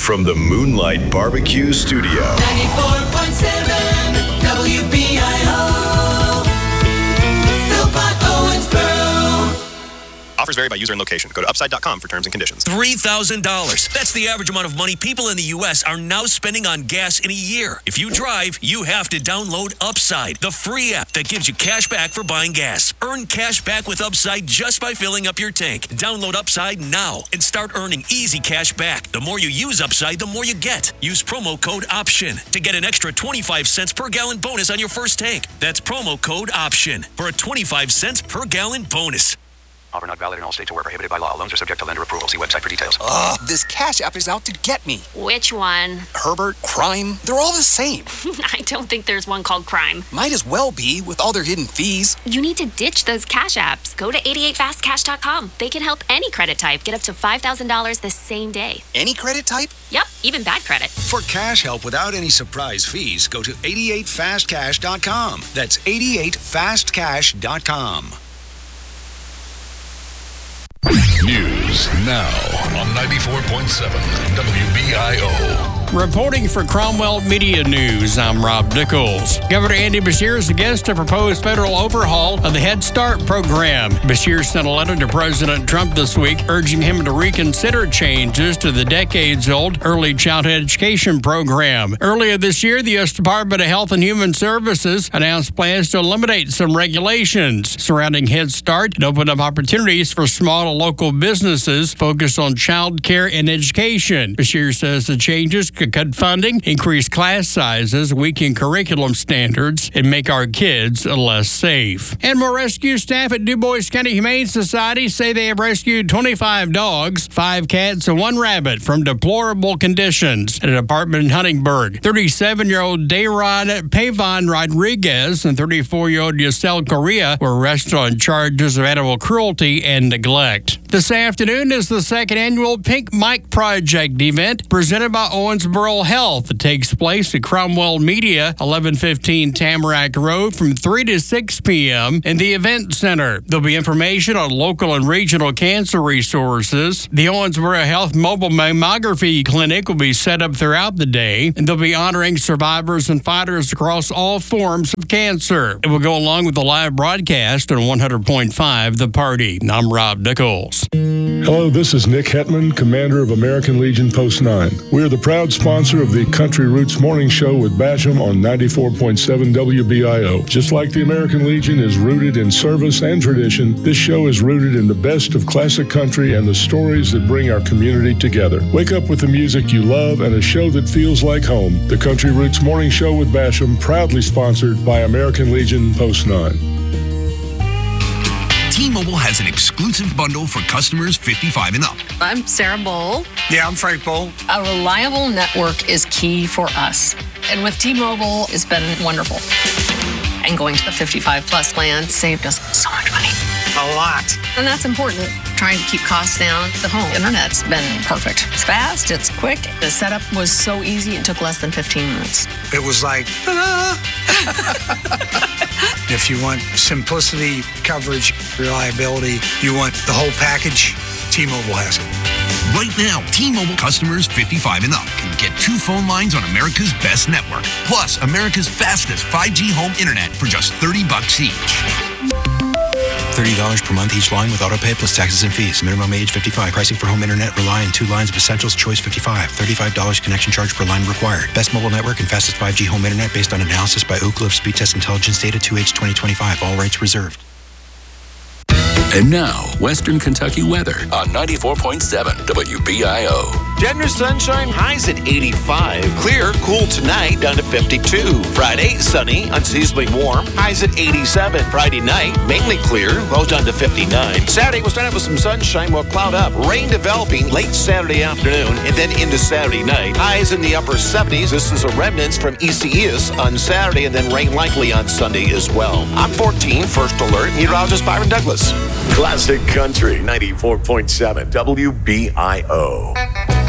from the Moonlight Barbecue Studio. 94.7 WBIO. Philpott Owensboro. Offers vary by user and location. Go to upside.com for terms and conditions. $3,000. That's the average amount of money people in the U.S. are now spending on gas in a year. If you drive, you have to download Upside, the free app that gives you cash back for buying gas. Earn cash back with Upside just by filling up your tank. Download Upside now and start earning easy cash back. The more you use Upside, the more you get. Use promo code OPTION to get an extra 25 cents per gallon bonus on your first tank. That's promo code OPTION for a 25 cents per gallon bonus. Offer not valid in all states or where prohibited by law. Loans are subject to lender approval. See website for details. This Cash App is out to get me. Which one? Herbert, Crime, they're all the same. I don't think there's one called Crime. Might as well be with all their hidden fees. You need to ditch those Cash Apps. Go to 88fastcash.com. They can help any credit type get up to $5,000 the same day. Any credit type? Yep, even bad credit. For cash help without any surprise fees, go to 88fastcash.com. That's 88fastcash.com. News now on 94.7 WBIO. Reporting for Cromwell Media News, I'm Rob Nichols. Governor Andy Beshear is against a proposed federal overhaul of the Head Start program. Beshear sent a letter to President Trump this week urging him to reconsider changes to the decades-old early childhood education program. Earlier this year, the U.S. Department of Health and Human Services announced plans to eliminate some regulations surrounding Head Start and open up opportunities for small and local businesses focused on child care and education. Beshear says the changes could cut funding, increase class sizes, weaken curriculum standards, and make our kids less safe. Animal rescue staff at DuBois County Humane Society say they have rescued 25 dogs, 5 cats, and 1 rabbit from deplorable conditions at an apartment in Huntingburg. 37-year-old Dayrod Pavon Rodriguez and 34-year-old Yasel Correa were arrested on charges of animal cruelty and neglect. This afternoon is the second annual Pink Mike Project event presented by Owensboro Health. It takes place at Cromwell Media, 1115 Tamarack Road from 3 to 6 p.m. in the Event Center. There'll be information on local and regional cancer resources. The Owensboro Health Mobile Mammography Clinic will be set up throughout the day, and they'll be honoring survivors and fighters across all forms of cancer. It will go along with the live broadcast on 100.5 The Party. I'm Rob Nichols. Hello, this is Nick Hetman, commander of American Legion Post 9. We are the proud sponsor of the Country Roots Morning Show with Basham on 94.7 WBIO. Just like the American Legion is rooted in service and tradition, this show is rooted in the best of classic country and the stories that bring our community together. Wake up with the music you love and a show that feels like home. The Country Roots Morning Show with Basham, proudly sponsored by American Legion Post 9. T-Mobile has an exclusive bundle for customers 55 and up. I'm Sarah Bowl. Yeah, I'm Frank Bowl. A reliable network is key for us. And with T-Mobile, it's been wonderful. And going to the 55 plus plan saved us so much money. A lot. And that's important. Trying to keep costs down. The home internet's been perfect. It's fast, it's quick. The setup was so easy, it took less than 15 minutes. It was like, ta-da! If you want simplicity, coverage, reliability, you want the whole package, T-Mobile has it. Right now, T-Mobile customers 55 and up can get 2 phone lines on America's best network, plus America's fastest 5G home internet for just $30 each. $30 per month each line with autopay plus taxes and fees. Minimum age 55. Pricing for home internet rely on 2 lines of Essentials Choice 55. $35 connection charge per line required. Best mobile network and fastest 5G home internet based on analysis by Ookla of Speed Test Intelligence data 2H 2025. All rights reserved. And now, Western Kentucky weather on 94.7 WBIO. Generous sunshine, highs at 85. Clear, cool tonight, down to 52. Friday, sunny, unseasonably warm, highs at 87. Friday night, mainly clear, lows down to 59. Saturday, we'll start out with some sunshine, we'll cloud up. Rain developing late Saturday afternoon and then into Saturday night. Highs in the upper 70s. This is a remnants from Isaias on Saturday and then rain likely on Sunday as well. I'm 14, first alert, meteorologist Byron Douglas. Classic Country 94.7 WBIO.